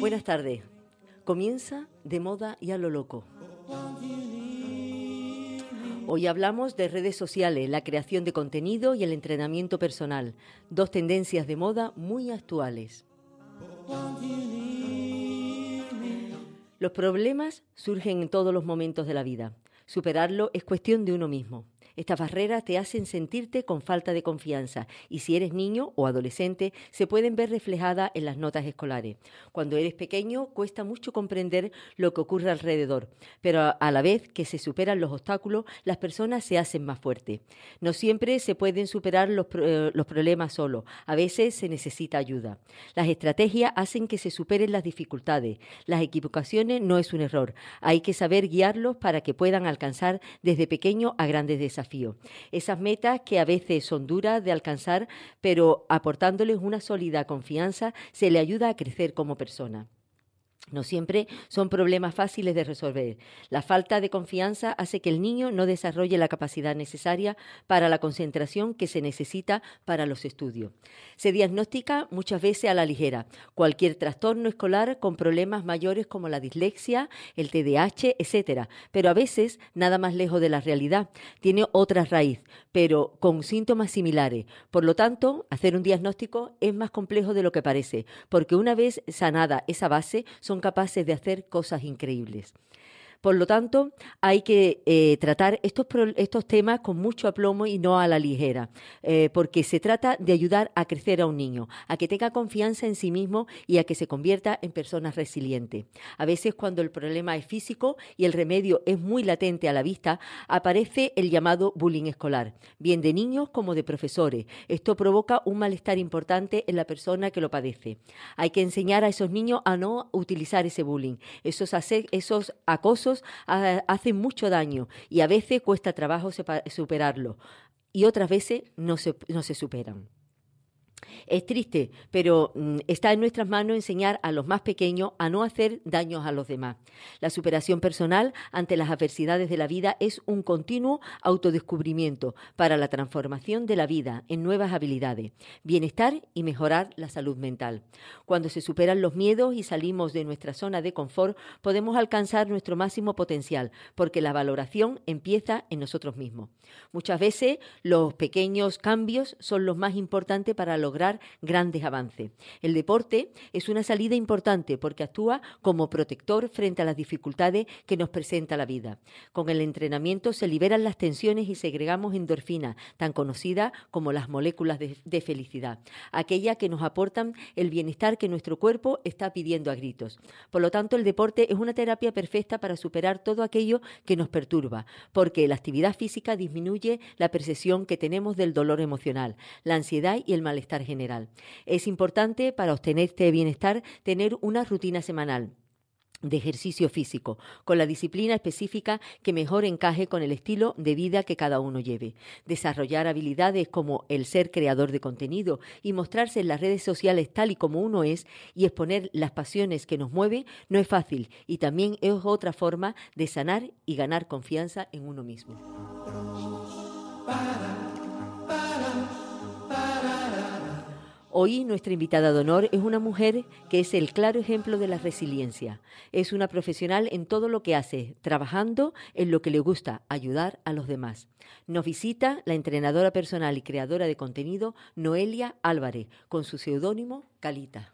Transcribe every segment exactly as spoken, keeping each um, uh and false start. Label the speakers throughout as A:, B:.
A: Buenas tardes. Comienza De Moda y a lo Loco. Hoy hablamos de redes sociales, la creación de contenido y el entrenamiento personal, dos tendencias de moda muy actuales. Los problemas surgen en todos los momentos de la vida. Superarlo es cuestión de uno mismo. Estas barreras te hacen sentirte con falta de confianza y si eres niño o adolescente se pueden ver reflejadas en las notas escolares. Cuando eres pequeño cuesta mucho comprender lo que ocurre alrededor, pero a la vez que se superan los obstáculos, las personas se hacen más fuertes. No siempre se pueden superar los, eh, los problemas solos, a veces se necesita ayuda. Las estrategias hacen que se superen las dificultades. Las equivocaciones no es un error, hay que saber guiarlos para que puedan alcanzar desde pequeño a grandes desafíos. Esas metas que a veces son duras de alcanzar, pero aportándoles una sólida confianza se le ayuda a crecer como persona. No siempre son problemas fáciles de resolver. La falta de confianza hace que el niño no desarrolle la capacidad necesaria para la concentración que se necesita para los estudios. Se diagnostica muchas veces a la ligera cualquier trastorno escolar con problemas mayores como la dislexia, el T D A H, etcétera, pero a veces nada más lejos de la realidad. Tiene otra raíz, pero con síntomas similares. Por lo tanto, hacer un diagnóstico es más complejo de lo que parece, porque una vez sanada esa base, son capaces de hacer cosas increíbles. Por lo tanto, hay que eh, tratar estos, pro, estos temas con mucho aplomo y no a la ligera, eh, porque se trata de ayudar a crecer a un niño, a que tenga confianza en sí mismo y a que se convierta en personas resilientes. A veces, cuando el problema es físico y el remedio es muy latente a la vista, aparece el llamado bullying escolar, bien de niños como de profesores. Esto provoca un malestar importante en la persona que lo padece. Hay que enseñar a esos niños a no utilizar ese bullying, esos, esos acosos hacen mucho daño y a veces cuesta trabajo superarlo y otras veces no se, no se superan. Es triste, pero mm, está en nuestras manos enseñar a los más pequeños a no hacer daños a los demás. La superación personal ante las adversidades de la vida es un continuo autodescubrimiento para la transformación de la vida en nuevas habilidades, bienestar y mejorar la salud mental. Cuando se superan los miedos y salimos de nuestra zona de confort, podemos alcanzar nuestro máximo potencial, porque la valoración empieza en nosotros mismos. Muchas veces los pequeños cambios son los más importantes para lograr lograr grandes avances. El deporte es una salida importante porque actúa como protector frente a las dificultades que nos presenta la vida. Con el entrenamiento se liberan las tensiones y segregamos endorfinas, tan conocidas como las moléculas de, de felicidad, aquellas que nos aportan el bienestar que nuestro cuerpo está pidiendo a gritos. Por lo tanto, el deporte es una terapia perfecta para superar todo aquello que nos perturba, porque la actividad física disminuye la percepción que tenemos del dolor emocional, la ansiedad y el malestar general. Es importante para obtener este bienestar tener una rutina semanal de ejercicio físico, con la disciplina específica que mejor encaje con el estilo de vida que cada uno lleve. Desarrollar habilidades como el ser creador de contenido y mostrarse en las redes sociales tal y como uno es y exponer las pasiones que nos mueven no es fácil y también es otra forma de sanar y ganar confianza en uno mismo. Hoy nuestra invitada de honor es una mujer que es el claro ejemplo de la resiliencia. Es una profesional en todo lo que hace, trabajando en lo que le gusta, ayudar a los demás. Nos visita la entrenadora personal y creadora de contenido Noelia Álvarez, con su seudónimo Calita.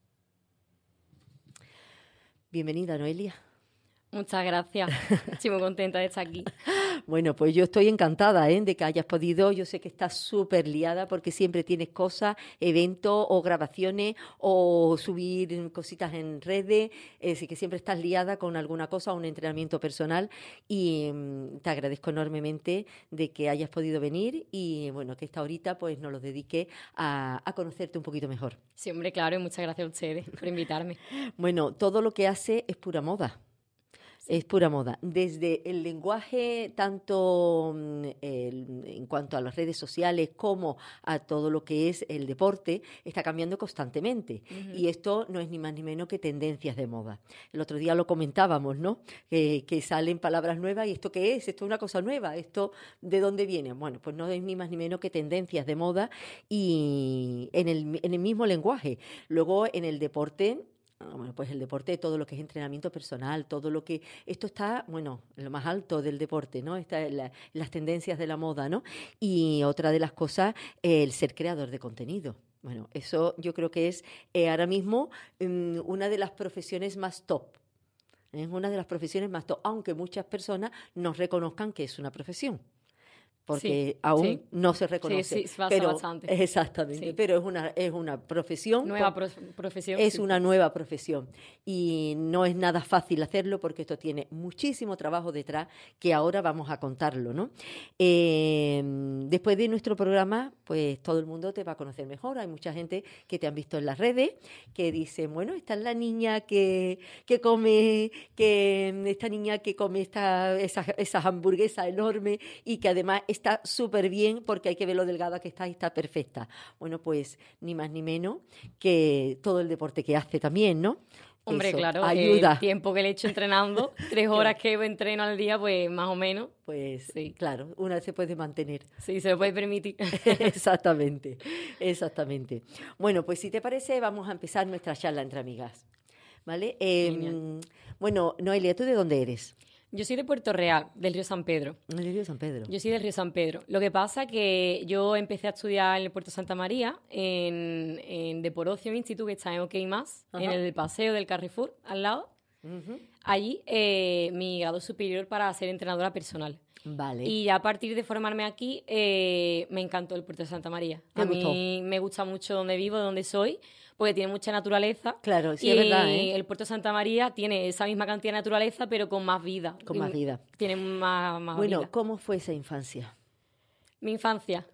A: Bienvenida, Noelia.
B: Muchas gracias. Estoy muy contenta de estar aquí.
A: Bueno, pues yo estoy encantada ¿eh? de que hayas podido. Yo sé que estás súper liada porque siempre tienes cosas, eventos o grabaciones o subir cositas en redes. Así que siempre estás liada con alguna cosa, un entrenamiento personal. Y mmm, te agradezco enormemente de que hayas podido venir y bueno, que esta horita pues nos lo dedique a, a conocerte un poquito mejor.
B: Sí, hombre, claro, y muchas gracias a ustedes por invitarme.
A: Bueno, todo lo que hace es pura moda. Es pura moda. Desde el lenguaje, tanto el, en cuanto a las redes sociales como a todo lo que es el deporte, está cambiando constantemente. Uh-huh. Y esto no es ni más ni menos que tendencias de moda. El otro día lo comentábamos, ¿no? Que, que salen palabras nuevas. ¿Y esto qué es? ¿Esto es una cosa nueva? ¿Esto de dónde viene? Bueno, pues no es ni más ni menos que tendencias de moda y en el, en el mismo lenguaje. Luego, en el deporte, bueno, pues el deporte, todo lo que es entrenamiento personal, todo lo que... Esto está, bueno, en lo más alto del deporte, ¿no? Está en la, las tendencias de la moda, ¿no? Y otra de las cosas, el ser creador de contenido. Bueno, eso yo creo que es eh, ahora mismo um, una de las profesiones más top. Es una de las profesiones más top, aunque muchas personas no reconozcan que es una profesión. Porque
B: sí,
A: aún
B: sí.
A: no se reconoce.
B: Sí, sí, pasa
A: pero,
B: bastante.
A: Exactamente, sí. Pero es una, es una profesión.
B: Nueva
A: con,
B: prof, profesión.
A: Es
B: sí,
A: una
B: sí.
A: nueva profesión y no es nada fácil hacerlo porque esto tiene muchísimo trabajo detrás que ahora vamos a contarlo, ¿no? Eh, después de nuestro programa, pues todo el mundo te va a conocer mejor. Hay mucha gente que te han visto en las redes que dicen, bueno, esta es la niña que, que come, que esta niña que come esta, esas, esas hamburguesas enormes y que además está súper bien porque hay que ver lo delgada que está y está perfecta. Bueno, pues ni más ni menos que todo el deporte que hace también, ¿no?
B: Hombre,
A: Eso
B: claro,
A: ayuda.
B: el tiempo que le he hecho entrenando, tres horas que entreno al día, pues más o menos.
A: Pues
B: sí.
A: Claro, una se puede mantener.
B: Sí, se lo puede permitir.
A: Exactamente, exactamente. Bueno, pues si te parece, vamos a empezar nuestra charla entre amigas, ¿vale? Eh, bueno, Noelia, ¿tú de dónde eres?
B: Yo soy de Puerto Real, del Río San Pedro.
A: Del Río San Pedro.
B: Yo soy del Río San Pedro. Lo que pasa es que yo empecé a estudiar en el Puerto Santa María, en, en The Porocio Institute, que está en OK+, Ajá. en el paseo del Carrefour, al lado. Uh-huh. Allí, eh, mi grado superior para ser entrenadora personal.
A: Vale.
B: Y ya a partir de formarme aquí, eh, me encantó el Puerto de Santa María.
A: ¿Te
B: a
A: gustó?
B: mí me gusta mucho donde vivo, donde soy, porque tiene mucha naturaleza.
A: Claro, sí,
B: y
A: es verdad, ¿eh?
B: el Puerto de Santa María tiene esa misma cantidad de naturaleza, pero con más vida.
A: Con más vida.
B: Tiene más, más
A: bueno,
B: vida.
A: ¿cómo fue esa infancia?
B: Mi infancia.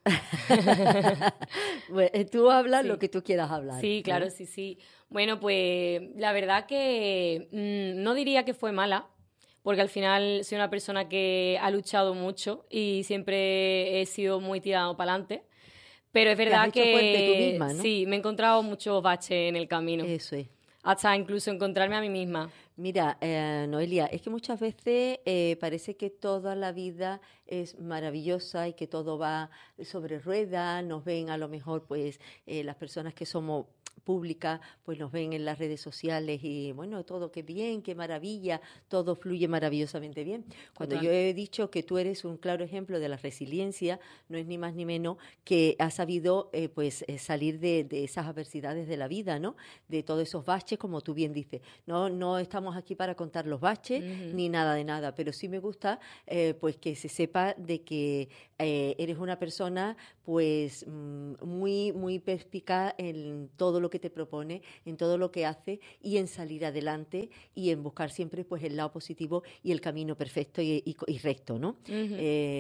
A: Bueno, tú hablas
B: sí.
A: lo que tú quieras hablar.
B: Sí, claro,
A: ¿eh?
B: sí, sí. Bueno, pues la verdad que mmm, no diría que fue mala, porque al final soy una persona que ha luchado mucho y siempre he sido muy tirado para adelante. Pero es verdad
A: que, has hecho fuerte tú
B: que
A: misma, ¿no?
B: sí, me he encontrado muchos baches en el camino.
A: Eso es.
B: Hasta incluso encontrarme a mí misma.
A: Mira, eh, Noelia, es que muchas veces eh, parece que toda la vida es maravillosa y que todo va sobre ruedas. Nos ven a lo mejor pues eh, las personas que somos públicas, pues nos ven en las redes sociales y bueno, todo qué bien, qué maravilla, todo fluye maravillosamente bien. Cuando
B: Total.
A: yo he dicho que tú eres un claro ejemplo de la resiliencia, no es ni más ni menos que has sabido eh, pues eh, salir de, de esas adversidades de la vida, ¿no? De todos esos baches, como tú bien dices. No, no estamos aquí para contar los baches uh-huh. ni nada de nada, pero sí me gusta eh, pues que se sepa de que eh, eres una persona pues muy, muy perspicaz en todo lo que te propone, en todo lo que hace y en salir adelante y en buscar siempre pues el lado positivo y el camino perfecto y, y, y recto, ¿no? Uh-huh.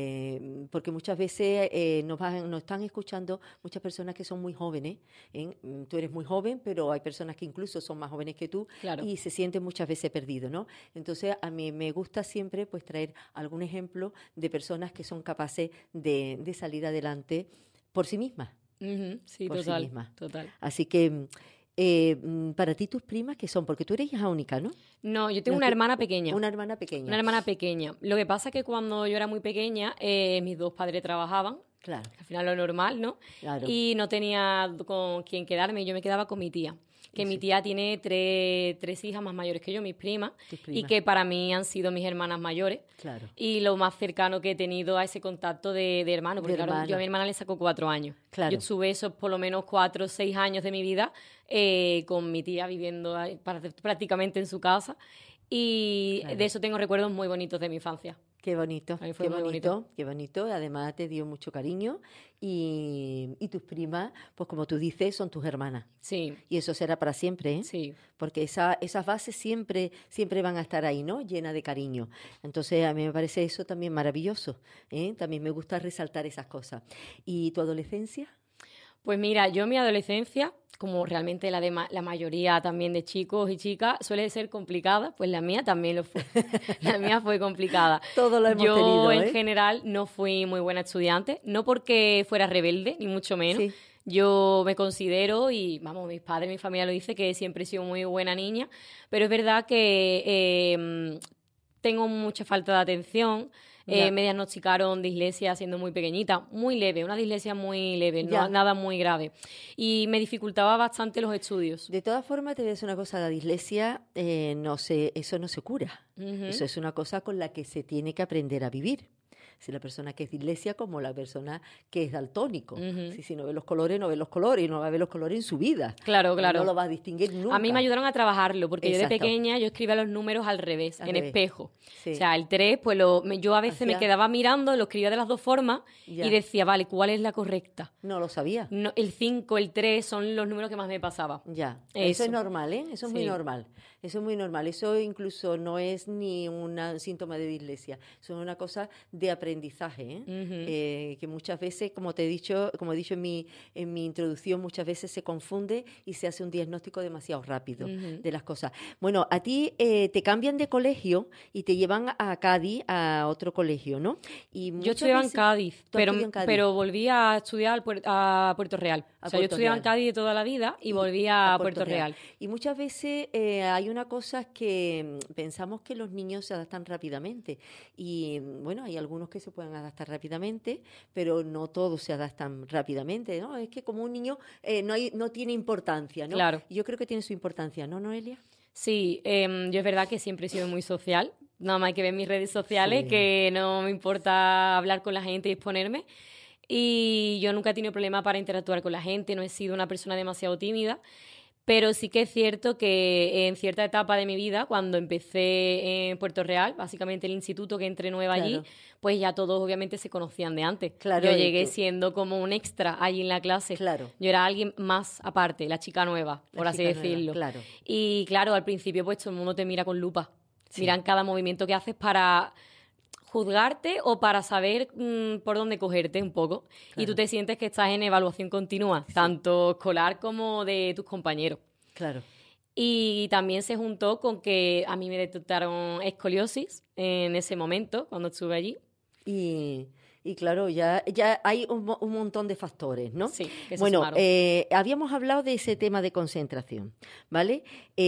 A: Eh, porque muchas veces eh, nos, van, nos están escuchando muchas personas que son muy jóvenes, ¿eh? Tú eres muy joven, pero hay personas que incluso son más jóvenes que tú
B: claro.
A: y se sienten muchas veces perdidos, ¿no? Entonces a mí me gusta siempre pues traer algún ejemplo de personas que son capaces de, de salir adelante por sí mismas.
B: Uh-huh. Sí,
A: por
B: total,
A: sí mismas.
B: total.
A: Así que eh, para ti tus primas, ¿qué son? Porque tú eres hija única, ¿no?
B: No, yo tengo
A: no,
B: una
A: tú,
B: hermana pequeña.
A: Una hermana pequeña.
B: Una hermana pequeña. Lo que pasa es que cuando yo era muy pequeña, eh, mis dos padres trabajaban.
A: Claro.
B: Al final lo normal, ¿no?
A: Claro.
B: Y no tenía con quién quedarme, yo me quedaba con mi tía. Que sí. Mi tía tiene tres, tres hijas más mayores que yo, mis primas, primas, y que para mí han sido mis hermanas mayores.
A: Claro.
B: Y lo más cercano que he tenido a ese contacto de, de hermano, porque
A: de
B: claro,
A: hermano.
B: yo a mi hermana le saco cuatro años.
A: Claro.
B: Yo estuve esos por lo menos cuatro o seis años de mi vida eh, con mi tía viviendo ahí, prácticamente en su casa. Y claro. de eso tengo recuerdos muy bonitos de mi infancia.
A: Qué bonito,
B: a mí fue
A: qué
B: muy
A: bonito,
B: bonito,
A: qué bonito. Además te dio mucho cariño y, y tus primas, pues como tú dices, son tus hermanas.
B: Sí.
A: Y eso será para siempre, ¿eh?
B: Sí.
A: Porque esa, esas bases siempre, siempre van a estar ahí, ¿no? Llenas de cariño. Entonces a mí me parece eso también maravilloso, ¿eh? También me gusta resaltar esas cosas. ¿Y tu adolescencia?
B: Pues mira, yo en mi adolescencia, como realmente la de ma- la mayoría también de chicos y chicas, suele ser complicada, pues la mía también lo fue. La mía fue complicada.
A: Todo lo hemos
B: yo,
A: tenido, ¿eh?
B: en general, no fui muy buena estudiante, no porque fuera rebelde, ni mucho menos.
A: Sí.
B: Yo me considero, y vamos, mis padres, mi familia lo dice, que siempre he sido muy buena niña, pero es verdad que... Eh, tengo mucha falta de atención.
A: Ya.
B: Eh, me diagnosticaron dislexia siendo muy pequeñita, muy leve, una dislexia muy leve,
A: Ya.
B: no, nada muy grave. Y me dificultaba bastante los estudios.
A: De todas formas, te voy a decir una cosa, la dislexia, eh, no se, eso no se cura.
B: Ujú.
A: Eso es una cosa con la que se tiene que aprender a vivir. Si la persona que es dislexia como la persona que es daltónico.
B: Ujú.
A: Si, si no ve los colores, no ve los colores y no va a ver los colores en su vida.
B: Claro,
A: Eh,
B: claro.
A: No lo va a distinguir nunca.
B: A mí me ayudaron a trabajarlo, porque yo
A: Exacto.
B: de pequeña yo escribía los números al revés,
A: Al
B: en
A: revés.
B: espejo.
A: Sí.
B: O sea, el tres, pues lo, me- yo a veces me
A: Hacía-
B: quedaba mirando, lo escribía de las dos formas
A: Ya.
B: y decía, vale, ¿cuál es la correcta?
A: No lo sabía.
B: No, el cinco, el tres son los números que más me pasaba.
A: Ya, eso,
B: Eso.
A: es normal, ¿eh? Eso es muy
B: Sí.
A: normal. Eso es muy normal. Eso incluso no es ni una- un síntoma de dislexia. Eso es una cosa de aprendizaje, ¿eh?
B: Ujú.
A: Eh, que muchas veces, como te he dicho, como he dicho en mi, en mi introducción, muchas veces se confunde y se hace un diagnóstico demasiado rápido
B: Ujú.
A: de las cosas. Bueno, a ti eh, te cambian de colegio y te llevan a Cádiz, a otro colegio, ¿no? Y
B: Yo
A: muchas
B: estudiaba en
A: veces-
B: Cádiz,
A: ¿Tú has
B: pero,
A: estudiado en Cádiz?
B: pero volví a estudiar al puer- a Puerto Real.
A: A
B: o sea, yo
A: Puerto
B: estudiaba en
A: Real.
B: Cádiz de toda la vida y volví a, Puerto, Real.
A: Y muchas veces eh, hay una cosa que mm, pensamos que los niños se adaptan rápidamente. Y mm, bueno, hay algunos que se pueden adaptar rápidamente, pero no todos se adaptan rápidamente, ¿no? Es que como un niño eh, no, hay, no tiene importancia, ¿no?
B: Claro.
A: Y yo creo que tiene su importancia, ¿no, Noelia?
B: Sí, em, yo es verdad que siempre he sido muy social. Nada más hay que ver mis redes sociales,
A: Sí.
B: que no me importa hablar con la gente y exponerme. Y yo nunca he tenido problema para interactuar con la gente, no he sido una persona demasiado tímida. Pero sí que es cierto que en cierta etapa de mi vida, cuando empecé en Puerto Real, básicamente el instituto que entré nueva
A: Claro.
B: allí, pues ya todos obviamente se conocían de antes.
A: Claro,
B: Yo
A: y
B: llegué
A: tú-
B: siendo como un extra allí en la clase.
A: Claro.
B: Yo era alguien más aparte, la chica nueva,
A: La
B: por así
A: chica nueva,
B: decirlo.
A: claro.
B: Y claro, al principio pues todo el mundo te mira con lupa.
A: Sí.
B: Miran cada movimiento que haces para juzgarte o para saber mm, por dónde cogerte un poco. Y tú te sientes que estás en evaluación continua, tanto escolar como de tus compañeros.
A: Claro.
B: Y también se juntó con que a mí me detectaron escoliosis en ese momento, cuando estuve allí.
A: Y, y claro, ya, ya hay un, mo- un montón de factores, ¿no?
B: Sí, que se
A: Bueno,
B: sumaron.
A: eh, habíamos hablado de ese tema de concentración, ¿vale?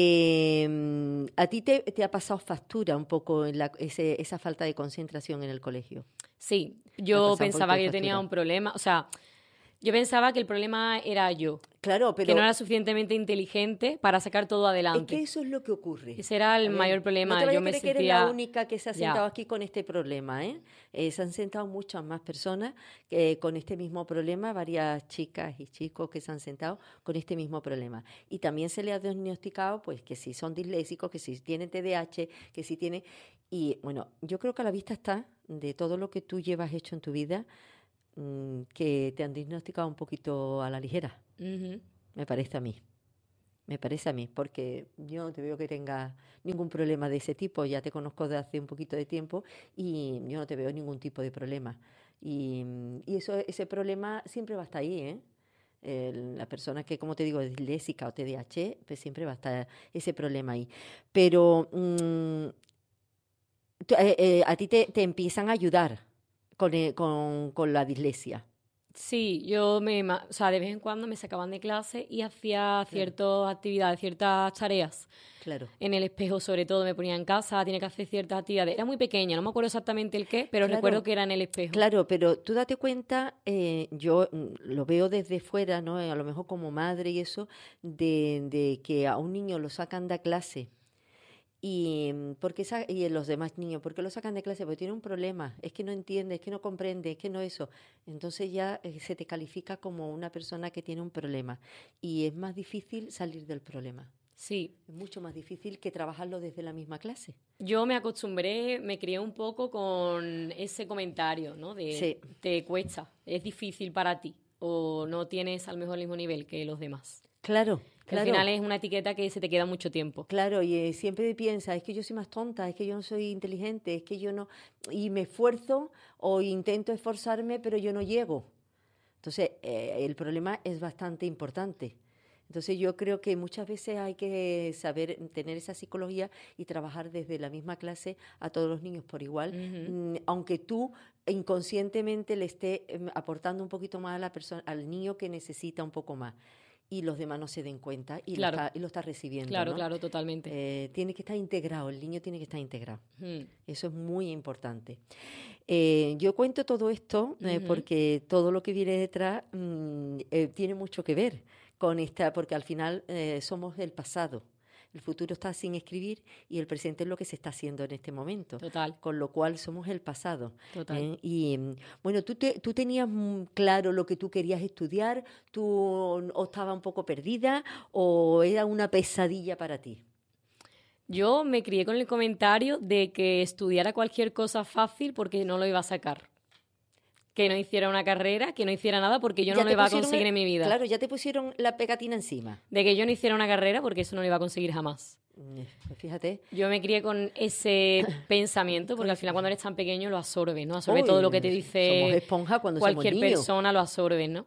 A: Eh, ¿A ti te, te ha pasado factura un poco en la- ese- esa falta de concentración en el colegio?
B: Sí,
A: Me ha
B: yo
A: pasado un
B: pensaba
A: poquito
B: que
A: de
B: yo tenía
A: factura.
B: un problema, o sea, yo pensaba que el problema era yo,
A: Claro, pero
B: que no era suficientemente inteligente para sacar todo
A: es
B: adelante.
A: que eso es lo que ocurre.
B: Ese era el
A: A ver,
B: mayor problema.
A: No te vayas
B: Yo
A: a
B: me
A: creer que eres
B: sentía...
A: la única que se ha
B: Ya.
A: sentado aquí con este problema, ¿eh? Eh, se han sentado muchas más personas que, con este mismo problema, varias chicas y chicos que se han sentado con este mismo problema. Y también se le ha diagnosticado, pues, que si son disléxicos, que si tienen T D A H, que si tienen... Y, bueno, yo creo que a la vista está de todo lo que tú llevas hecho en tu vida, mm, que te han diagnosticado un poquito a la ligera,
B: Ujú.
A: me parece a mí. Me parece a mí, porque yo no te veo que tengas ningún problema de ese tipo, ya te conozco de hace un poquito de tiempo y yo no te veo ningún tipo de problema. Y, mm, y eso, ese problema siempre va a estar ahí, ¿eh? El- la persona que, como te digo, es disléxica o T D A H, pues siempre va a estar ese problema ahí. Pero mm, tú- eh, eh, a ti te, te empiezan a ayudar con, eh, con, con la dislexia.
B: Sí, yo me, ma- o sea, de vez en cuando me sacaban de clase y hacía ciertas actividades, ciertas tareas.
A: Claro.
B: En el espejo, sobre todo, me ponía en casa, tenía que hacer ciertas actividades. Era muy pequeña, no me acuerdo exactamente el qué, pero
A: Claro.
B: recuerdo que era en el espejo.
A: Claro, pero tú date cuenta, eh, yo mm, lo veo desde fuera, ¿no? Eh, A lo mejor como madre y eso, de, de que a un niño lo sacan de clase y, mm, porque sa- y los demás niños, ¿por qué lo sacan de clase? Porque tiene un problema, es que no entiende, es que no comprende, es que no eso. Entonces ya eh, se te califica como una persona que tiene un problema y es más difícil salir del problema.
B: Sí,
A: Es mucho más difícil que trabajarlo desde la misma clase.
B: yo me acostumbré, me crié un poco con ese comentario, ¿no? De
A: Sí.
B: te cuesta, es difícil para ti o no tienes al mejor el mismo nivel que los demás.
A: Claro,
B: Que
A: claro.
B: al final es una etiqueta que se te queda mucho tiempo.
A: Claro, y eh, siempre piensa, es que yo soy más tonta, es que yo no soy inteligente, es que yo no... Y me esfuerzo o intento esforzarme, pero yo no llego. Entonces, eh, el problema es bastante importante. Entonces, yo creo que muchas veces hay que saber tener esa psicología y trabajar desde la misma clase a todos los niños por igual,
B: Ujú.
A: mm, aunque tú inconscientemente le estés em, aportando un poquito más a la persona, al niño que necesita un poco más. y los demás no se den cuenta y,
B: claro.
A: lo, está, y lo está recibiendo.
B: Claro,
A: ¿no?
B: claro, totalmente.
A: Eh, tiene que estar integrado, el niño tiene que estar integrado.
B: Mm.
A: Eso es muy importante. Eh, yo cuento todo esto eh,
B: Uh-huh.
A: porque todo lo que viene detrás mmm, eh, tiene mucho que ver con esta, porque al final eh, somos el pasado. El futuro está sin escribir y el presente es lo que se está haciendo en este momento.
B: Total.
A: Con lo cual somos el pasado.
B: Total.
A: ¿eh? Y bueno, ¿tú, te, ¿tú tenías claro lo que tú querías estudiar? ¿Tú o estabas un poco perdida o era una pesadilla para ti?
B: Yo me crié con el comentario de que estudiara cualquier cosa fácil porque no lo iba a sacar. Que no hiciera una carrera, que no hiciera nada porque yo no lo iba a conseguir el, en mi vida.
A: Claro, ya te pusieron la pegatina encima.
B: De que yo no hiciera una carrera porque eso no lo iba a conseguir jamás.
A: Fíjate.
B: Yo me crié con ese pensamiento porque al final cuando eres tan pequeño lo absorbes, ¿no? Absorbes todo lo que te dice
A: somos esponja cuando
B: cualquier
A: somos
B: persona, lo absorbes, ¿no?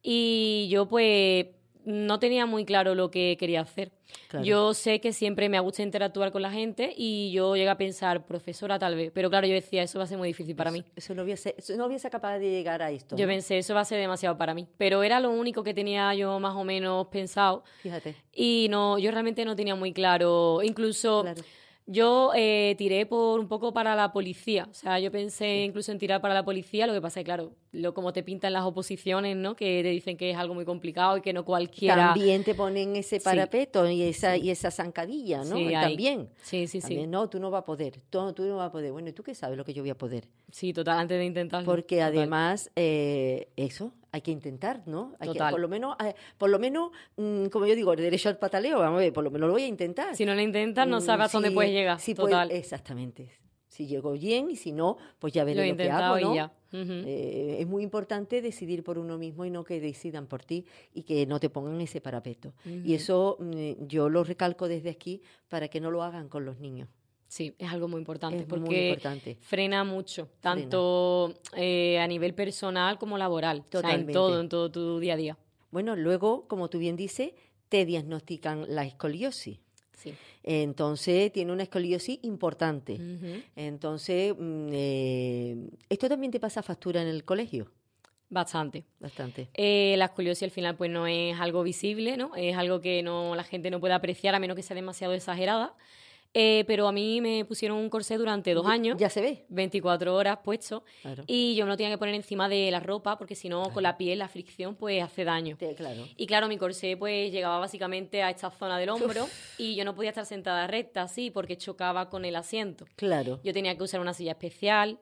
B: Y yo pues no tenía muy claro lo que quería hacer. Claro. Yo sé que siempre me gusta interactuar con la gente y yo llegué a pensar, profesora tal vez, pero claro, yo decía, eso va a ser muy difícil para
A: eso,
B: mí.
A: Eso no voy a ser, eso no voy a ser capaz de llegar a esto.
B: Yo
A: ¿no?
B: pensé, eso va a ser demasiado para mí, pero era lo único que tenía yo más o menos pensado.
A: Fíjate.
B: Y no, yo realmente no tenía muy claro, incluso... Claro. Yo eh, tiré por un poco para la policía, o sea, yo pensé sí. incluso en tirar para la policía, lo que pasa es, claro, lo como te pintan las oposiciones, ¿no? Que te dicen que es algo muy complicado y que no cualquiera...
A: También te ponen ese parapeto sí. y esa sí. y esa zancadilla, ¿no?
B: Sí,
A: también.
B: Sí, sí,
A: también,
B: sí.
A: No, tú no vas a poder, tú, tú no vas a poder. Bueno, ¿y tú qué sabes lo que yo voy a poder?
B: Sí, total, antes de intentarlo.
A: Porque
B: total.
A: además, eh, eso... Hay que intentar, ¿no? Hay
B: Total.
A: Que, por lo menos, eh, por lo menos mmm, como yo digo, el derecho al pataleo, vamos a ver, por lo menos lo voy a intentar.
B: Si no lo intentas, no sabes
A: si,
B: a dónde puedes llegar.
A: Si
B: Total.
A: Puede, exactamente. Si llego bien y si no, pues ya veré
B: lo,
A: lo que hago, ¿no?
B: Y ya. Uh-huh.
A: eh, es muy importante decidir por uno mismo y no que decidan por ti y que no te pongan ese parapeto. Uh-huh. Y eso mmm, yo lo recalco desde aquí para que no lo hagan con los niños.
B: Sí, es algo muy importante
A: es
B: porque
A: muy importante.
B: frena mucho, tanto frena. Eh, a nivel personal como laboral,
A: Totalmente.
B: O sea, en todo, en todo tu día a día.
A: Bueno, luego, como tú bien dices, te diagnostican la escoliosis.
B: Sí.
A: Entonces, tiene una escoliosis importante.
B: Uh-huh.
A: Entonces, eh, ¿esto también te pasa factura en el colegio?
B: Bastante.
A: Bastante.
B: Eh, la escoliosis al final pues no es algo visible, ¿no? Es algo que no la gente no puede apreciar a menos que sea demasiado exagerada. Eh, pero a mí me pusieron un corsé durante dos años.
A: Ya se ve.
B: veinticuatro horas puesto.
A: Claro.
B: Y yo me lo tenía que poner encima de la ropa porque si no, claro. con la piel, la fricción, pues hace daño.
A: Sí, claro.
B: Y claro, mi corsé pues llegaba básicamente a esta zona del hombro Uf. y yo no podía estar sentada recta así porque chocaba con el asiento.
A: Claro.
B: Yo tenía que usar una silla especial.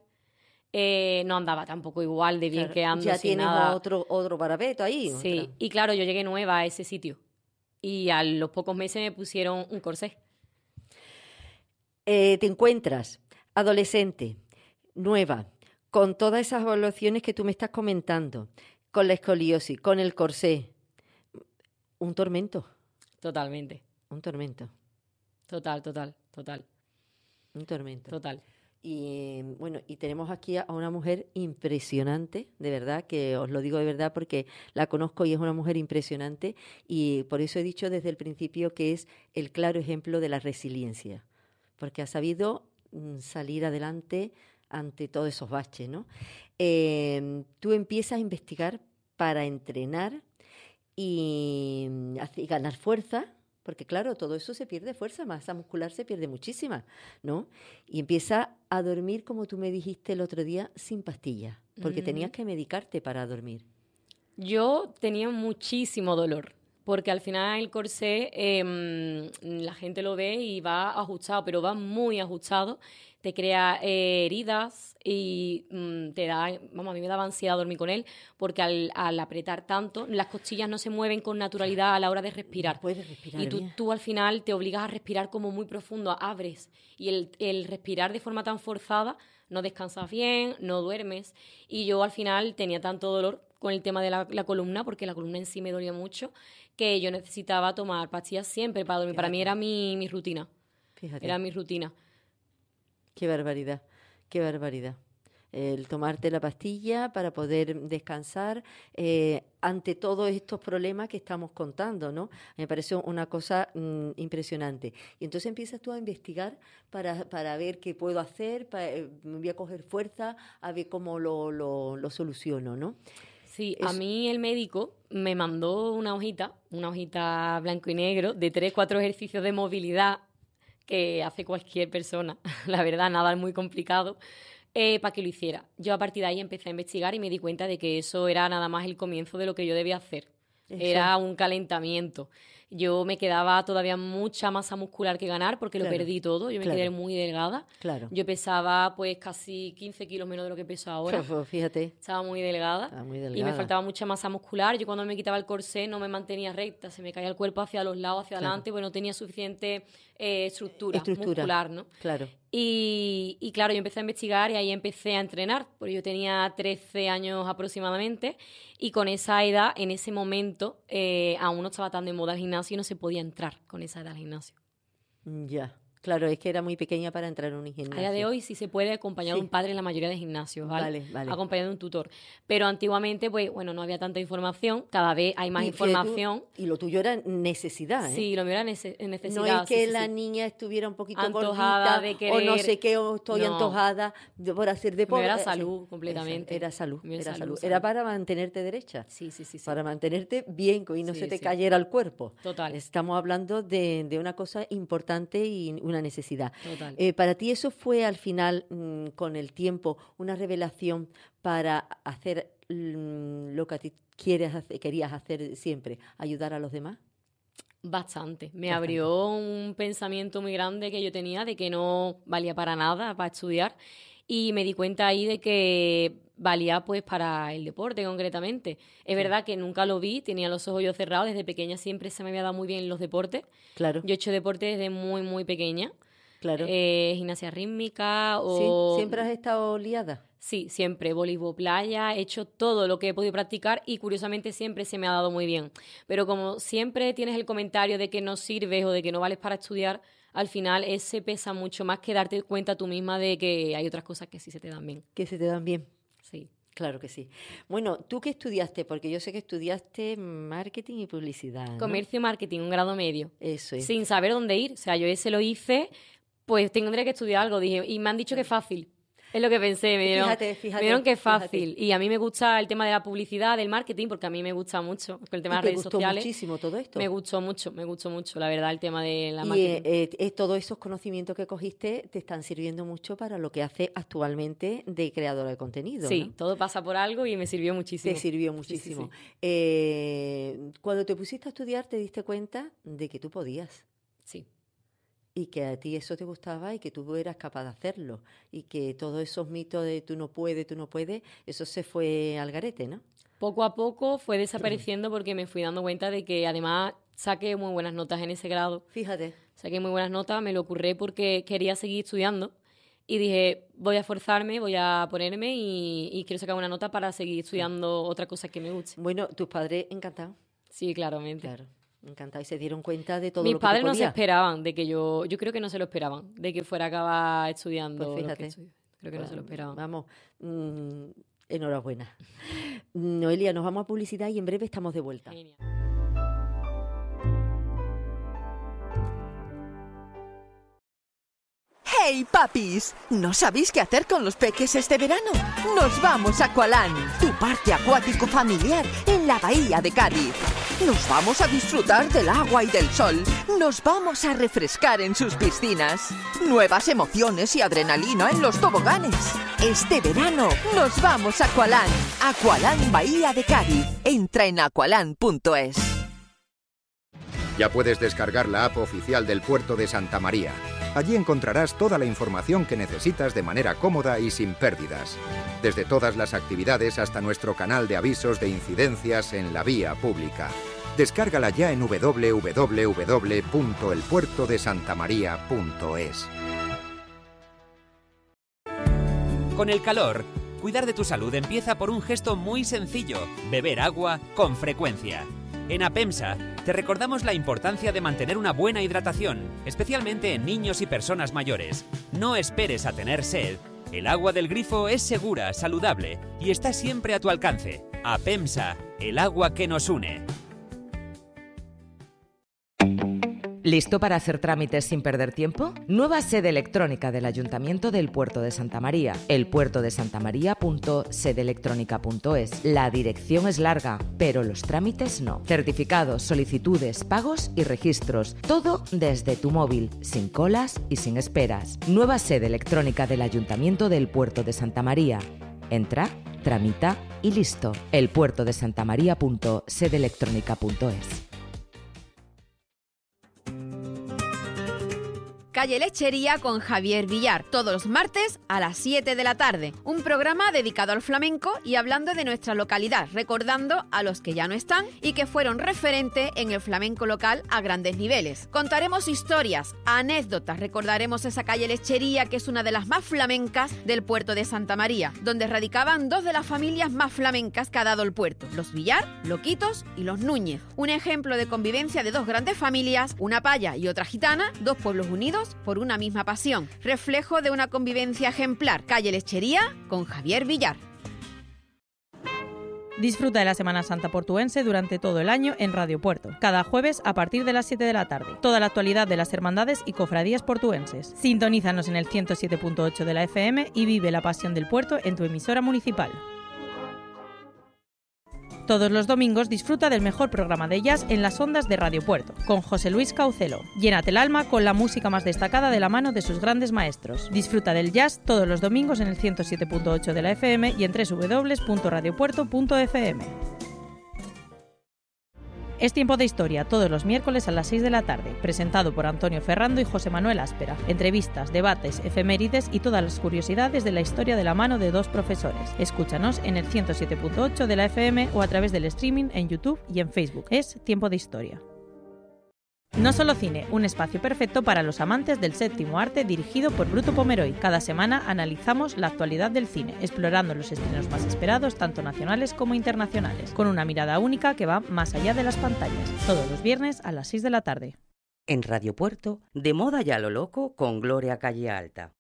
B: Eh, no andaba tampoco igual de bien
A: claro.
B: que ando
A: ya
B: sin
A: tienes
B: nada.
A: otro, otro parapeto ahí.
B: Sí,
A: otra.
B: Y claro, yo llegué nueva a ese sitio. Y a los pocos meses me pusieron un corsé.
A: Eh, te encuentras adolescente, nueva, con todas esas evaluaciones que tú me estás comentando, con la escoliosis, con el corsé. Un tormento.
B: Totalmente.
A: Un tormento.
B: Total, total, total.
A: Un tormento.
B: Total.
A: Y bueno, y tenemos aquí a una mujer impresionante, de verdad, que os lo digo de verdad porque la conozco y es una mujer impresionante y por eso he dicho desde el principio que es el claro ejemplo de la resiliencia. Porque ha sabido salir adelante ante todos esos baches, ¿no? Eh, tú empiezas a investigar para entrenar y, y ganar fuerza, porque claro, todo eso se pierde fuerza, masa muscular se pierde muchísima, ¿no? Y empiezas a dormir, como tú me dijiste el otro día, sin pastillas, porque uh-huh. tenías que medicarte para dormir.
B: Yo tenía muchísimo dolor. Porque al final el corsé, eh, la gente lo ve y va ajustado, pero va muy ajustado. Te crea eh, heridas y mm, te da... Vamos, a mí me daba ansiedad dormir con él porque al, al apretar tanto, las costillas no se mueven con naturalidad a la hora de respirar.
A: No puedes respirar
B: y tú,
A: bien.
B: tú al final te obligas a respirar como muy profundo, abres. Y el, el respirar de forma tan forzada, no descansas bien, no duermes. Y yo al final tenía tanto dolor con el tema de la, la columna, porque la columna en sí me dolía mucho, que yo necesitaba tomar pastillas siempre para dormir. Fíjate. Para mí era mi, mi rutina.
A: Fíjate.
B: Era mi rutina.
A: Qué barbaridad, qué barbaridad. El tomarte la pastilla para poder descansar eh, ante todos estos problemas que estamos contando, ¿no? Me parece una cosa mm, impresionante. Y entonces empiezas tú a investigar para, para ver qué puedo hacer, para, eh, me voy a coger fuerza, a ver cómo lo, lo, lo soluciono, ¿no?
B: Sí,
A: Es...
B: a mí el médico me mandó una hojita, una hojita blanco y negro, de tres, cuatro ejercicios de movilidad que hace cualquier persona. La verdad, nada es muy complicado. Eh, para que lo hiciera. Yo a partir de ahí empecé a investigar y me di cuenta de que eso era nada más el comienzo de lo que yo debía hacer. Eso. Era un calentamiento. Yo me quedaba todavía mucha masa muscular que ganar porque claro, lo perdí todo. Yo me claro. quedé muy delgada.
A: Claro.
B: Yo pesaba pues casi quince kilos menos de lo que peso ahora.
A: Pues, fíjate.
B: Estaba muy delgada.
A: Estaba muy delgada.
B: Y me faltaba mucha masa muscular. Yo cuando me quitaba el corsé no me mantenía recta. Se me caía el cuerpo hacia los lados, hacia claro. adelante, pues no tenía suficiente eh, estructura, estructura muscular, ¿no?
A: Claro.
B: Y, y claro, yo empecé a investigar y ahí empecé a entrenar, porque yo tenía trece años aproximadamente y con esa edad, en ese momento, eh, aún no estaba tan de moda el gimnasio y no se podía entrar con esa edad al gimnasio.
A: Ya, claro, es que era muy pequeña para entrar en un gimnasio.
B: A día de hoy sí se puede acompañar sí. de un padre en la mayoría de gimnasios, ¿vale?
A: Vale, vale.
B: Acompañado de un tutor. Pero antiguamente, pues, bueno, no había tanta información, cada vez hay más
A: y
B: información.
A: Tú, y lo tuyo era necesidad, ¿eh?
B: Sí, lo mío era nece- necesidad.
A: No es que
B: sí,
A: la
B: sí.
A: niña estuviera un poquito
B: antojada
A: gordita
B: de querer...
A: o no sé qué, o estoy
B: no.
A: antojada de, por hacer deporte.
B: Era salud, sí. completamente.
A: Era salud,
B: era
A: era
B: salud,
A: salud.
B: salud.
A: Era para mantenerte derecha.
B: Sí, sí, sí. sí.
A: Para mantenerte bien y no
B: sí,
A: se te
B: sí.
A: cayera el cuerpo.
B: Total.
A: Estamos hablando de, de una cosa importante y una necesidad.
B: Total.
A: Eh, para ti eso fue al final, mmm, con el tiempo, una revelación para hacer mmm, lo que a ti quieres hacer, querías hacer siempre, ayudar a los demás.
B: Bastante. Me
A: Bastante.
B: abrió un pensamiento muy grande que yo tenía de que no valía para nada para estudiar y me di cuenta ahí de que valía pues para el deporte concretamente. Es sí. verdad que nunca lo vi, tenía los ojos yo cerrados, desde pequeña siempre se me había dado muy bien los deportes.
A: Claro.
B: Yo he hecho deporte desde muy, muy pequeña.
A: Claro.
B: Eh, gimnasia rítmica o...
A: ¿Sí? ¿Siempre has estado liada?
B: Sí, siempre. Voleibol, playa, he hecho todo lo que he podido practicar y curiosamente siempre se me ha dado muy bien. Pero como siempre tienes el comentario de que no sirves o de que no vales para estudiar, al final ese pesa mucho más que darte cuenta tú misma de que hay otras cosas que sí se te dan bien.
A: Que se te dan bien.
B: Sí.
A: Claro que sí. Bueno, ¿tú qué estudiaste? Porque yo sé que estudiaste marketing y publicidad, ¿no?
B: Comercio y marketing, un grado medio.
A: Eso es.
B: Sin saber dónde ir. O sea, yo ese lo hice... Pues tendré que estudiar algo, dije, y me han dicho que es fácil. Es lo que pensé, me dieron,
A: fíjate, fíjate,
B: me dieron que es fácil.
A: Fíjate.
B: Y a mí me gusta el tema de la publicidad, del marketing, porque a mí me gusta mucho. Con el tema de las redes sociales.
A: ¿Te gustó muchísimo todo esto?
B: Me gustó mucho, me gustó mucho, la verdad, el tema de la
A: y
B: marketing.
A: Eh, eh, todos esos conocimientos que cogiste te están sirviendo mucho para lo que haces actualmente de creadora de contenido,
B: Sí,
A: ¿no?
B: todo pasa por algo y me sirvió muchísimo.
A: Te sirvió muchísimo.
B: Sí, sí, sí.
A: Eh, cuando te pusiste a estudiar, te diste cuenta de que tú podías.
B: Sí.
A: Y que a ti eso te gustaba y que tú eras capaz de hacerlo. Y que todos esos mitos de tú no puedes, tú no puedes, eso se fue al garete, ¿no?
B: Poco a poco fue desapareciendo porque me fui dando cuenta de que además saqué muy buenas notas en ese grado.
A: Fíjate.
B: Saqué muy buenas notas, me lo ocurrí porque quería seguir estudiando. Y dije, voy a esforzarme, voy a ponerme y, y quiero sacar una nota para seguir estudiando otra cosa que me guste.
A: Bueno, tus padres encantados.
B: Sí, claramente.
A: Claro. Encantados y se dieron cuenta de todo
B: Mis
A: lo que
B: padres
A: tú
B: no se
A: podías.
B: esperaban de que yo, yo creo que no se lo esperaban, de que fuera a acabar estudiando.
A: Pues fíjate.
B: Lo que estudio. Creo que
A: Pues,
B: no se lo esperaban.
A: Vamos, mmm, enhorabuena. Noelia, nos vamos a publicidad y en breve estamos de vuelta.
B: Genial.
C: ¡Hey, papis! ¿No sabéis qué hacer con los peques este verano? Nos vamos a Aqualand, tu parque acuático familiar en la bahía de Cádiz. Nos vamos a disfrutar del agua y del sol. Nos vamos a refrescar en sus piscinas. Nuevas emociones y adrenalina en los toboganes. Este verano nos vamos a Aqualand. Aqualand Bahía de Cádiz. Entra en aqualand punto es.
D: Ya puedes descargar la app oficial del Puerto de Santa María. Allí encontrarás toda la información que necesitas de manera cómoda y sin pérdidas. Desde todas las actividades hasta nuestro canal de avisos de incidencias en la vía pública. Descárgala ya en doble u doble u doble u punto el puerto de santa maría punto es.
E: Con el calor, cuidar de tu salud empieza por un gesto muy sencillo: beber agua con frecuencia. En APEMSA te recordamos la importancia de mantener una buena hidratación, especialmente en niños y personas mayores. No esperes a tener sed. El agua del grifo es segura, saludable y está siempre a tu alcance. APEMSA, el agua que nos une.
F: ¿Listo para hacer trámites sin perder tiempo? Nueva sede electrónica del Ayuntamiento del Puerto de Santa María. el puerto de santa maría punto sede electrónica punto es. La dirección es larga, pero los trámites no. Certificados, solicitudes, pagos y registros. Todo desde tu móvil, sin colas y sin esperas. Nueva sede electrónica del Ayuntamiento del Puerto de Santa María. Entra, tramita y listo. el puerto de santa maría punto sede electrónica punto es.
G: Calle Lechería con Javier Villar, todos los martes a las siete de la tarde. Un programa dedicado al flamenco y hablando de nuestra localidad, recordando a los que ya no están y que fueron referente en el flamenco local a grandes niveles. Contaremos historias, anécdotas, recordaremos esa calle Lechería que es una de las más flamencas del puerto de Santa María, donde radicaban dos de las familias más flamencas que ha dado el puerto, los Villar, Loquitos y los Núñez. Un ejemplo de convivencia de dos grandes familias, una paya y otra gitana, dos pueblos unidos por una misma pasión, reflejo de una convivencia ejemplar. Calle Lechería con Javier Villar.
H: Disfruta de la Semana Santa portuense durante todo el año en Radio Puerto, cada jueves a partir de las siete de la tarde. Toda la actualidad de las hermandades y cofradías portuenses. Sintonízanos en el ciento siete punto ocho de la F M y vive la pasión del puerto en tu emisora municipal. Todos los domingos disfruta del mejor programa de jazz en las ondas de Radio Puerto, con José Luis Caucelo. Llénate el alma con la música más destacada de la mano de sus grandes maestros. Disfruta del jazz todos los domingos en el ciento siete punto ocho de la F M y en doble u doble u doble u punto radio puerto punto f m. Es Tiempo de Historia, todos los miércoles a las seis de la tarde, presentado por Antonio Ferrando y José Manuel Áspera. Entrevistas, debates, efemérides y todas las curiosidades de la historia de la mano de dos profesores. Escúchanos en el ciento siete punto ocho de la F M o a través del streaming en YouTube y en Facebook. Es Tiempo de Historia. No Solo Cine, un espacio perfecto para los amantes del séptimo arte dirigido por Bruto Pomeroy. Cada semana analizamos la actualidad del cine, explorando los estrenos más esperados, tanto nacionales como internacionales, con una mirada única que va más allá de las pantallas. Todos los viernes a las seis de la tarde.
I: En Radio Puerto, de moda ya lo loco con Gloria Calle Alta.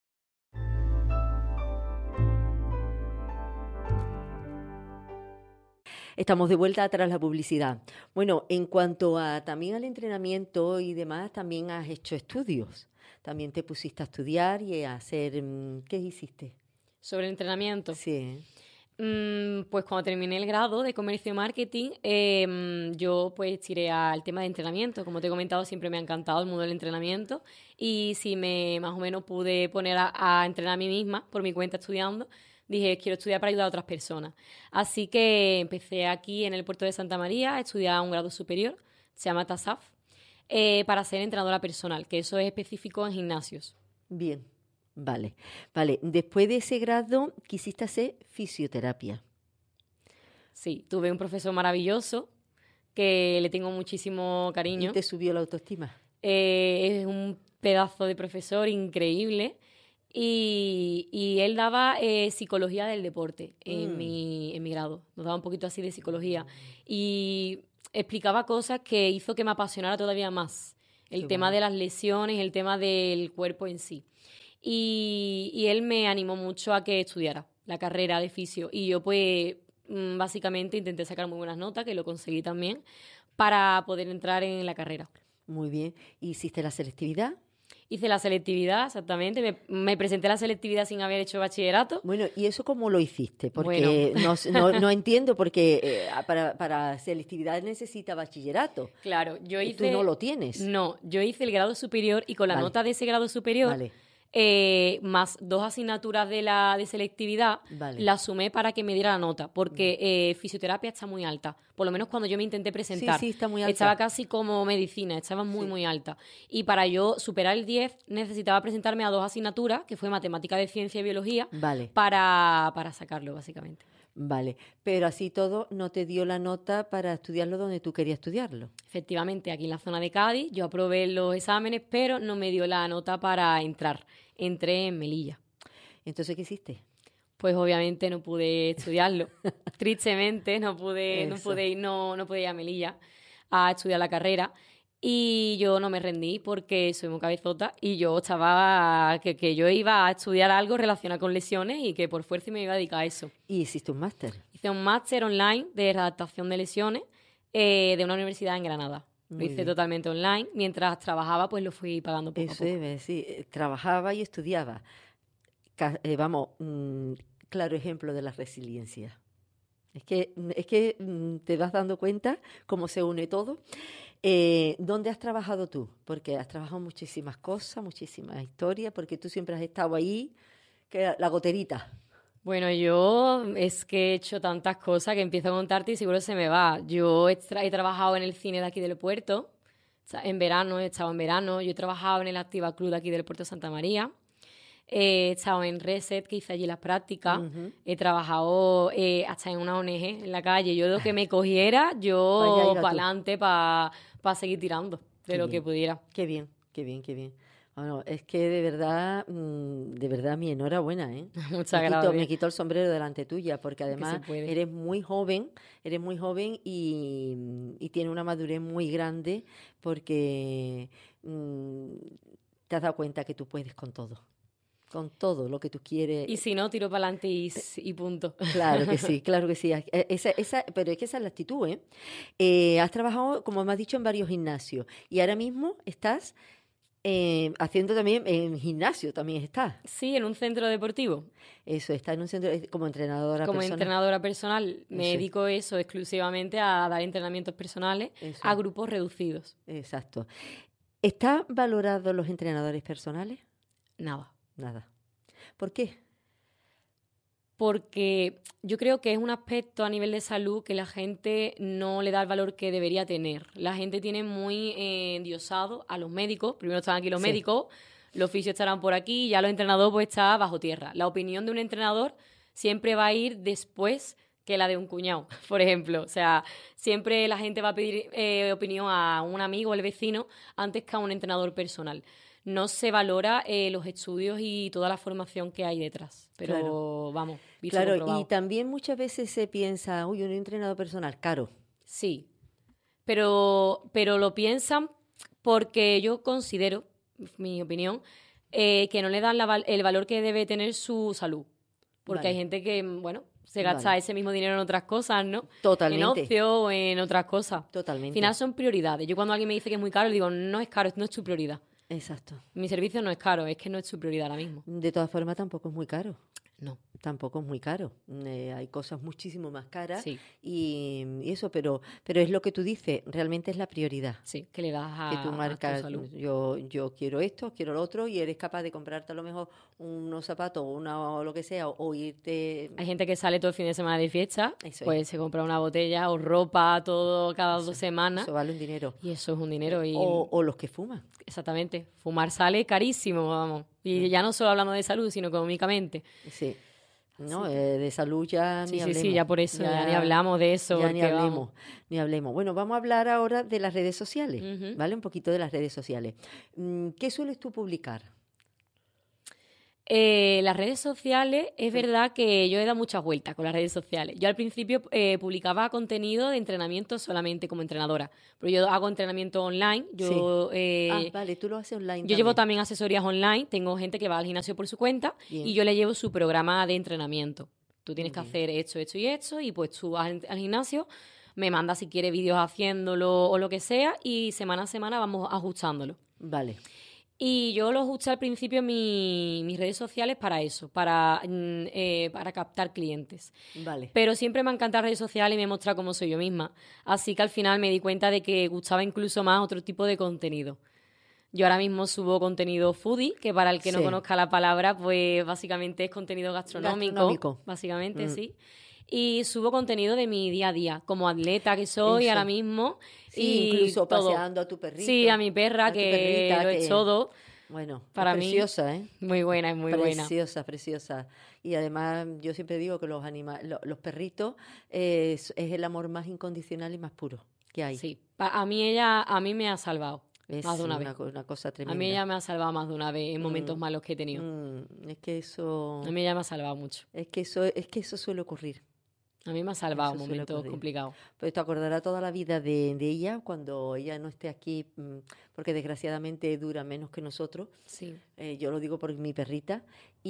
A: Estamos de vuelta tras la publicidad. Bueno, en cuanto a también al entrenamiento y demás, también has hecho estudios. También te pusiste a estudiar y a hacer... ¿Qué hiciste?
B: Sobre el entrenamiento.
A: Sí.
B: Mm, pues cuando terminé el grado de Comercio y Marketing, eh, yo pues tiré al tema de entrenamiento. Como te he comentado, siempre me ha encantado el mundo del entrenamiento. Y si me más o menos pude poner a, a entrenar a mí misma por mi cuenta estudiando, dije, quiero estudiar para ayudar a otras personas. Así que empecé aquí en el puerto de Santa María a estudiar un grado superior, se llama T A S A F, eh, para ser entrenadora personal, que eso es específico en gimnasios.
A: Bien, vale. Vale, después de ese grado quisiste hacer fisioterapia.
B: Sí, tuve un profesor maravilloso que le tengo muchísimo cariño.
A: ¿Y te subió la autoestima?
B: Eh, es un pedazo de profesor increíble. Y, y él daba eh, psicología del deporte en, mm. mi, en mi grado. Nos daba un poquito así de psicología. Y explicaba cosas que hizo que me apasionara todavía más. El Qué tema bueno. de las lesiones, el tema del cuerpo en sí. Y, y él me animó mucho a que estudiara la carrera de fisio. Y yo pues básicamente intenté sacar muy buenas notas, que lo conseguí también, para poder entrar en la carrera.
A: Muy bien. ¿Hiciste la selectividad?
B: Hice la selectividad, exactamente. Me, me presenté a la selectividad sin haber hecho bachillerato.
A: Bueno, ¿y eso cómo lo hiciste? Porque bueno. no, no, no entiendo, porque eh, para, para selectividad necesita bachillerato.
B: Claro, yo hice...
A: ¿Tú no lo tienes?
B: No, yo hice el grado superior y con la
A: vale.
B: nota de ese grado superior...
A: Vale.
B: Eh, más dos asignaturas de la de selectividad, vale. la sumé para que me diera la nota, porque eh, fisioterapia está muy alta, por lo menos cuando yo me intenté presentar.
A: Sí, sí, está muy alta.
B: Estaba casi como medicina, estaba muy, sí. muy alta. Y para yo superar el diez necesitaba presentarme a dos asignaturas, que fue matemática de ciencia y biología,
A: vale.
B: para, para sacarlo, básicamente.
A: Vale, pero así todo no te dio la nota para estudiarlo donde tú querías estudiarlo.
B: Efectivamente, aquí en la zona de Cádiz yo aprobé los exámenes, pero no me dio la nota para entrar. Entré en Melilla.
A: ¿Entonces qué hiciste?
B: Pues obviamente no pude estudiarlo. Tristemente no pude, no pude ir, no, no pude ir a Melilla a estudiar la carrera. Y yo no me rendí porque soy muy cabezota y yo estaba que, que yo iba a estudiar algo relacionado con lesiones y que por fuerza me iba a dedicar a eso.
A: ¿Y hiciste un máster?
B: Hice un máster online de redactación de lesiones eh, de una universidad en Granada, Muy lo hice bien. Totalmente online. Mientras trabajaba, pues lo fui pagando poco
A: Eso
B: a poco.
A: es, sí, trabajaba y estudiaba. Ca- eh, vamos, mm, claro ejemplo de la resiliencia. Es que, es que mm, te vas dando cuenta cómo se une todo. Eh, ¿Dónde has trabajado tú? Porque has trabajado muchísimas cosas, muchísimas historias, porque tú siempre has estado ahí, que la, la goterita.
B: Bueno, yo es que he hecho tantas cosas que empiezo a contarte y seguro se me va. Yo he, tra- he trabajado en el cine de aquí del puerto, o sea, en verano, he estado en verano. Yo he trabajado en el Activa Club de aquí del puerto de Santa María. He estado en Reset, que hice allí las prácticas. Uh-huh. He trabajado eh, hasta en una O N G en la calle. Yo lo que me cogiera, yo para adelante, para pa seguir tirando de qué lo
A: bien.
B: que pudiera.
A: Qué bien, qué bien, qué bien. Bueno, es que de verdad, de verdad mi enhorabuena, ¿eh?
B: Muchas
A: me
B: gracias.
A: Quito, me quito el sombrero delante tuya, porque además eres muy joven, eres muy joven y, y tienes una madurez muy grande, porque mmm, te has dado cuenta que tú puedes con todo. Con todo lo que tú quieres.
B: Y si no, tiro para adelante y, y punto.
A: Claro que sí, claro que sí. Esa, esa, pero es que esa es la actitud, ¿eh? eh has trabajado, como me has dicho, en varios gimnasios. Y ahora mismo estás eh, haciendo también, en gimnasio también estás.
B: Sí, en un centro deportivo.
A: Eso, está en un centro como entrenadora
B: como
A: personal. Como
B: entrenadora personal. Me eso. dedico eso exclusivamente a dar entrenamientos personales eso. a grupos reducidos.
A: Exacto. ¿Están valorados los entrenadores personales?
B: Nada.
A: Nada. ¿Por qué?
B: Porque yo creo que es un aspecto a nivel de salud que la gente no le da el valor que debería tener. La gente tiene muy eh, endiosado a los médicos. Primero están aquí los sí. médicos, los fisios estarán por aquí, y ya los entrenadores pues está bajo tierra. La opinión de un entrenador siempre va a ir después que la de un cuñado, por ejemplo. O sea, siempre la gente va a pedir eh, opinión a un amigo o el vecino antes que a un entrenador personal. No se valora eh, los estudios y toda la formación que hay detrás. Pero claro. vamos, visto
A: Claro,
B: comprobado.
A: Y también muchas veces se piensa, uy, un entrenador personal, caro.
B: Sí, pero, pero lo piensan porque yo considero, mi opinión, eh, que no le dan la, el valor que debe tener su salud. Porque vale. hay gente que, bueno, se gasta vale. ese mismo dinero en otras cosas, ¿no?
A: Totalmente.
B: En ocio o en otras cosas.
A: Totalmente.
B: Al final son prioridades. Yo cuando alguien me dice que es muy caro, le digo, no es caro, no es tu prioridad.
A: Exacto.
B: Mi servicio no es caro, es que no es su prioridad ahora mismo.
A: De todas formas, tampoco es muy caro.
B: No.
A: Tampoco es muy caro. Eh, hay cosas muchísimo más caras
B: sí.
A: y, y eso, pero pero es lo que tú dices, realmente es la prioridad.
B: Sí, que le das a,
A: que tú marcas,
B: a tu salud.
A: Yo, yo quiero esto, quiero lo otro, y eres capaz de comprarte a lo mejor unos zapatos una, o lo que sea, o, o irte...
B: Hay gente que sale todo el fin de semana de fiesta,
A: eso
B: pues
A: es.
B: se compra una botella o ropa todo cada
A: eso,
B: dos semanas.
A: Eso vale un dinero.
B: Y eso es un dinero. Y...
A: O, o los que fuman.
B: Exactamente. Fumar sale carísimo, vamos. Y ya no solo hablando de salud, sino económicamente.
A: Sí. No, eh, de salud ya
B: sí,
A: ni
B: sí,
A: hablemos.
B: Sí, sí, ya por eso ya, ya ni hablamos de eso.
A: Ya ni hablemos,
B: vamos.
A: ni hablemos. Bueno, vamos a hablar ahora de las redes sociales,
B: uh-huh.
A: ¿vale? Un poquito de las redes sociales. ¿Qué sueles tú publicar?
B: Eh, las redes sociales, es verdad que yo he dado muchas vueltas con las redes sociales. Yo al principio eh, publicaba contenido de entrenamiento solamente como entrenadora, pero yo hago entrenamiento online. Yo,
A: sí.
B: eh,
A: ah, vale, tú lo haces online.
B: Yo
A: también.
B: llevo también asesorías online, tengo gente que va al gimnasio por su cuenta. Bien. Y yo le llevo su programa de entrenamiento. Tú tienes Muy que bien. hacer esto, esto y esto, y pues tú vas al, al gimnasio, me mandas si quieres vídeos haciéndolo o lo que sea, y semana a semana vamos ajustándolo.
A: Vale.
B: Y yo lo ajusté al principio en mi, mis redes sociales para eso, para, eh, para captar clientes.
A: Vale.
B: Pero siempre me han encantado las redes sociales y me he mostrado cómo soy yo misma. Así que al final me di cuenta de que gustaba incluso más otro tipo de contenido. Yo ahora mismo subo contenido foodie, que para el que sí. no conozca la palabra, pues básicamente es contenido gastronómico.
A: Gastronómico.
B: Básicamente, mm. sí. Y subo contenido de mi día a día, como atleta que soy Eso. ahora mismo.
A: Sí,
B: y
A: incluso
B: todo.
A: paseando a tu perrito.
B: Sí, a mi perra,
A: a
B: que
A: perrita,
B: lo he
A: que...
B: todo.
A: Bueno,
B: para
A: es
B: mí,
A: preciosa, ¿eh?
B: Muy buena, es muy
A: preciosa,
B: buena.
A: Preciosa, preciosa. Y además, yo siempre digo que los anima los, los perritos eh, es, es el amor más incondicional y más puro que hay.
B: Sí, a mí ella, a mí me ha salvado.
A: Es
B: más de una,
A: una,
B: vez.
A: una cosa tremenda.
B: A mí ella me ha salvado más de una vez en
A: mm,
B: momentos malos que he tenido.
A: Mm, es que eso...
B: A mí ella me ha salvado mucho.
A: Es que eso, es que eso suele ocurrir.
B: A mí me ha salvado
A: Eso
B: un
A: suele
B: momento
A: ocurrir.
B: complicado.
A: Pues te acordará toda la vida de, de ella cuando ella no esté aquí, porque desgraciadamente dura menos que nosotros.
B: Sí.
A: Eh, yo lo digo por mi perrita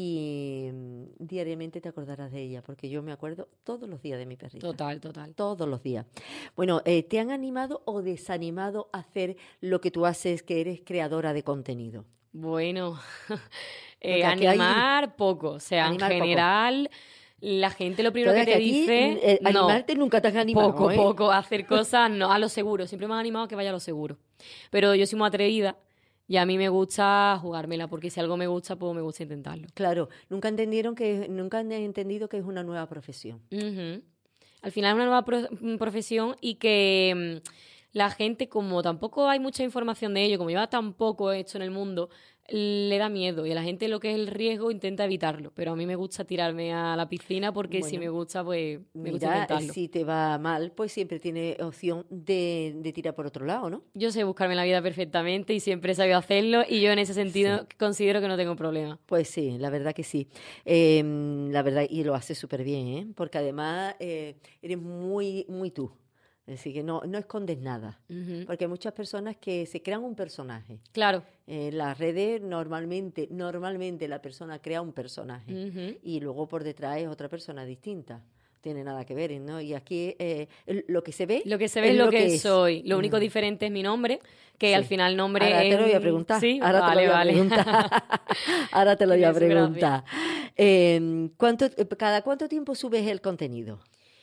A: y mm, diariamente te acordarás de ella, porque yo me acuerdo todos los días de mi perrita.
B: Total, total.
A: Todos los días. Bueno, eh, ¿te han animado o desanimado a hacer lo que tú haces, que eres creadora de contenido?
B: Bueno, eh,
A: Porque aquí hay-
B: animar poco. O sea,
A: Animar
B: en
A: poco.
B: general, la gente lo primero
A: Todavía
B: que te
A: que a ti,
B: dice...
A: eh,
B: no,
A: animarte nunca te has animado,
B: poco,
A: ¿eh?
B: poco. Hacer cosas, no, a lo seguro. Siempre me han animado a que vaya a lo seguro. Pero yo soy muy atrevida y a mí me gusta jugármela, porque si algo me gusta, pues me gusta intentarlo.
A: Claro, nunca entendieron que nunca han entendido que es una nueva profesión.
B: Ujú. Al final es una nueva pro- profesión y que mm, la gente, como tampoco hay mucha información de ello, como lleva tan poco esto en el mundo, le da miedo y a la gente lo que es el riesgo intenta evitarlo. Pero a mí me gusta tirarme a la piscina porque si
A: Bueno,
B: me gusta, pues me gusta
A: Mira,
B: intentarlo.
A: si te va mal, pues siempre tiene opción de, de tirar por otro lado, ¿no?
B: Yo sé buscarme la vida perfectamente y siempre he sabido hacerlo y yo en ese sentido considero que no tengo problema.
A: Pues sí, la verdad que sí. Eh, la verdad, y lo haces súper bien, ¿eh? Porque además eh, eres muy, muy tú. Es decir, que no, no escondes nada.
B: Ujú.
A: Porque hay muchas personas que se crean un personaje.
B: Claro.
A: En las redes normalmente, normalmente la persona crea un personaje
B: Ujú.
A: y luego por detrás es otra persona distinta. Tiene nada que ver, ¿no? Y aquí eh, el- lo que se ve
B: Lo que se ve es lo que,
A: es.
B: soy. Lo único
A: Mm.
B: diferente es mi nombre, que
A: Sí.
B: al final nombre
A: Ahora
B: es...
A: te lo voy a
B: un-
A: preguntar.
B: Sí,
A: Ahora
B: vale,
A: te lo voy a
B: vale.
A: preguntar. Ahora te lo voy a
B: Tiene su gracia.
A: preguntar. Eh, ¿cuánto, ¿Cada cuánto tiempo subes el contenido?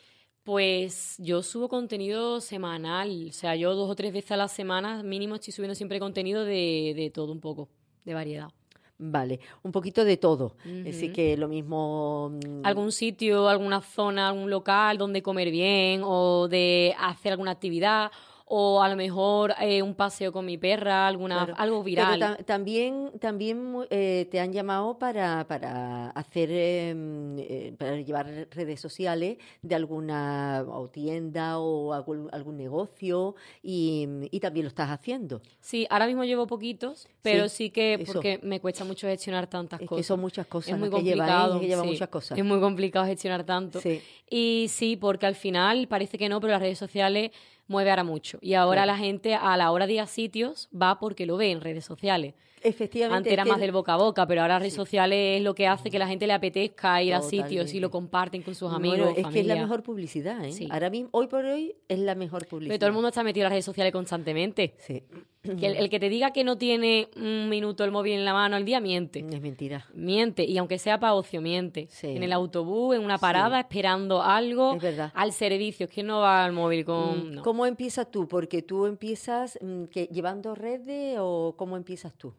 B: Pues yo subo contenido semanal, o sea, yo dos o tres veces a la semana mínimo estoy subiendo siempre contenido de, de todo un poco, de variedad.
A: Vale, un poquito de todo. Es decir,
B: Ujú.
A: que lo mismo... mm,
B: Algún sitio, alguna zona, algún local donde comer bien o de hacer alguna actividad o a lo mejor eh, un paseo con mi perra, alguna
A: Claro.
B: algo
A: Pero
B: viral.
A: ta- también también mu- eh, te han llamado para, para hacer, eh, eh, para llevar redes sociales de alguna o tienda o algún, algún negocio y, y también lo estás haciendo.
B: Sí, ahora mismo llevo poquitos, pero sí,
A: Sí,
B: que
A: eso.
B: porque me cuesta mucho gestionar tantas
A: Es
B: cosas.
A: que son muchas cosas
B: Es muy
A: las que lleva, ¿eh?
B: complicado,
A: Es que lleva
B: sí.
A: muchas cosas.
B: Es muy complicado gestionar tanto.
A: Sí.
B: Y sí, porque al final parece que no, pero las redes sociales mueve ahora mucho. Y ahora
A: Claro.
B: la gente a la hora de ir a sitios va porque lo ve en redes sociales.
A: Efectivamente.
B: Antes
A: es
B: era
A: que
B: más del boca a boca, pero ahora redes
A: Sí.
B: sociales es lo que hace que la gente le apetezca ir a sitios y
A: Totalmente.
B: lo comparten con sus
A: Bueno,
B: amigos,
A: es que es
B: familia.
A: la mejor publicidad, ¿eh?
B: Sí.
A: Ahora mismo, hoy por hoy, es la mejor publicidad.
B: Pero todo el mundo está metido en las redes sociales constantemente.
A: Sí.
B: Que el, el que te diga que no tiene un minuto el móvil en la mano al día, miente.
A: Es mentira.
B: Miente, y aunque sea para ocio, miente.
A: Sí.
B: En el autobús, en una parada,
A: Sí.
B: esperando algo,
A: Es verdad.
B: al servicio. Es que no va al móvil con...
A: Mm,
B: no.
A: ¿Cómo empiezas tú? Porque tú empiezas mm, que, llevando redes o cómo empiezas tú.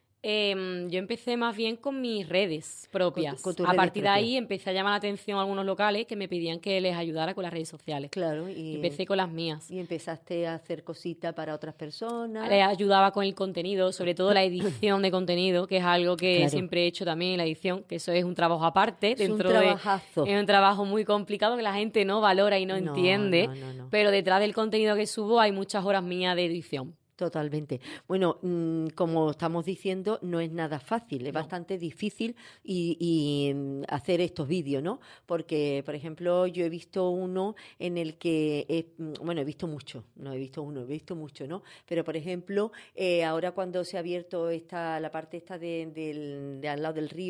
B: Em, yo empecé más bien con mis redes propias.
A: Con tu- con tus
B: a
A: redes
B: partir de
A: propias.
B: ahí empecé a llamar la atención a algunos locales que me pedían que les ayudara con las redes sociales.
A: Claro, y,
B: Empecé con las mías.
A: y empezaste a hacer cositas para otras personas.
B: Les ayudaba con el contenido, sobre todo la edición de contenido, que es algo que
A: Claro.
B: siempre he hecho también, la edición, que eso es un trabajo aparte.
A: Es un
B: dentro
A: trabajazo.
B: de, es un trabajo muy complicado que la gente no valora y no,
A: No,
B: entiende,
A: no, no, no.
B: pero detrás del contenido que subo hay muchas horas mías de edición.
A: Totalmente. Bueno, mm, como estamos diciendo, no es nada fácil, es
B: No.
A: bastante difícil y, y, mm, hacer estos vídeos, ¿no? Porque, por ejemplo, yo he visto uno en el que, he- mm, bueno, he visto mucho, no he visto uno, he visto mucho, ¿no? Pero, por ejemplo, eh, ahora cuando se ha abierto esta, la parte esta de, del- de al lado del río,